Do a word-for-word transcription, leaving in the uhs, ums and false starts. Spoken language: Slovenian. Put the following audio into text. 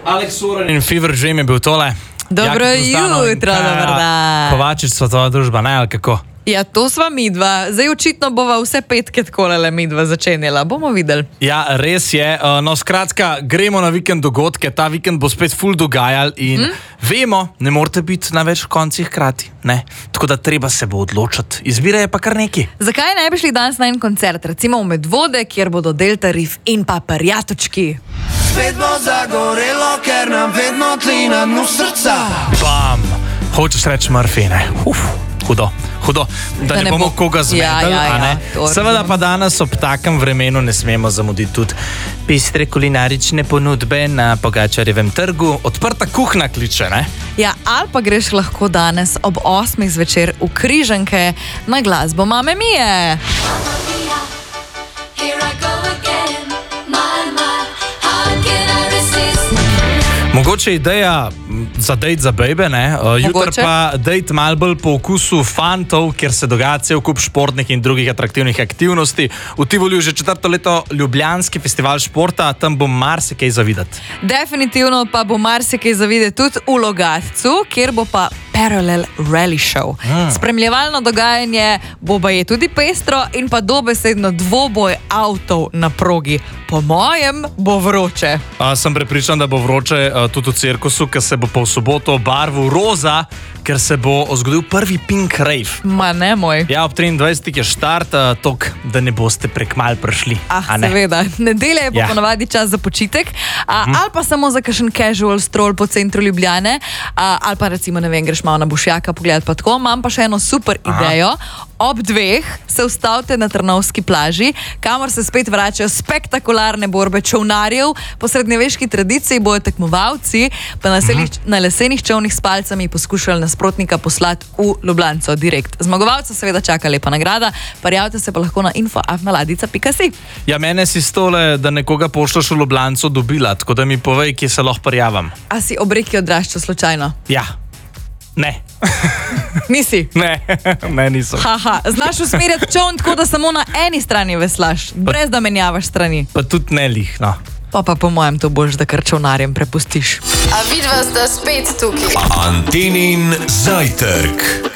Alex Soren in Fever Dream je bil tole. Dobro jutro, dober dan. Kovačič, Svetova družba, ne, ali kako? Ja, to sva midva. Zdaj očitno bova vse petke tkolele midva začenjala. Bomo videli. Ja, res je. No, skratka, gremo na vikend dogodke. Ta vikend bo spet ful dogajal in hmm? vemo, ne morate biti na več koncih hkrati. Ne. Tako da treba se bo odločiti. Izbira je pa kar neki. Zakaj ne bi šli danes na en koncert? Recimo v Medvode, kjer bodo Delta Riff in pa Perjatočki. Svet bo zagorelo, ker nam vedno tli na dnu srca. Bam! Hočeš reči Murphy, ne? Uf, hudo. Hudo, da, da ne, ne bomo bo... koga zmedali, ja, ja, a ne? Ja, Seveda pa danes ob takem vremenu ne smemo zamuditi tudi pestre kulinarične ponudbe na Pogačarjevem trgu. Odprta kuhna kliče, ne? Ja, ali pa greš lahko danes ob osmih zvečer v Križanke na glasbo Mame Mije. Mogoče ideja za dejt za bejbe, ne? Jutr pa dejt malo bolj po okusu fantov, kjer se dogaja cel kup športnih in drugih atraktivnih aktivnosti. V Tivoliju že četrto leto Ljubljanski festival športa, tam bo marsikaj za videti. Definitivno pa bo marsikaj za videti tudi v Logatcu, kjer bo pa Parallel Rally Show. Mm. Spremljevalno dogajanje bo pa je tudi pestro in pa dobesedno dvoboj avtov na progi. Po mojem bo vroče. A, sem prepričan, da bo vroče a, tudi v cirkusu, ker se bo pa v soboto barvil roza, ker se bo zgodil prvi Pink Rave. Ma ne moj. Ja, ob triindvajsetih je štart, tok, da ne boste prekmal prišli. Ah, ne? Seveda. Nedelja je pa ja. ponavadi čas za počitek, a, hm. ali pa samo za kakšen casual stroll po centru Ljubljane, a, ali pa recimo, ne vem, greš malo na Bušjaka pogledati pa tako. Imam pa še eno super Aha. idejo. Ob dveh se ustavite na Trnovski plaži, kamor se spet vračajo spektakularne borbe čolnarjev. Po srednjeveški tradiciji bojo tekmovalci pa na, selih, uh-huh. na lesenih čolnih s palcami poskušali nasprotnika poslati v Ljubljanco direkt. Zmagovalca seveda čaka lepa nagrada, prijavite se pa lahko na info afna ladica pika si. Ja, mene si stole, da nekoga pošljaš v Ljubljanco dobila, tako da mi povej, kje se lahko prijavim. A si ob reki odraščal slučajno? Ja. Ne. Nisi? Ne, ne nisem. Haha, znaš usmerjati čoln tako, da samo na eni strani veslaš, pa, brez da menjavaš strani. Pa tudi ne lih, no. Pa pa po mojem to boš, da kar čolnarjem prepustiš. A vidva sta spet tukaj. Antenin zajtrk.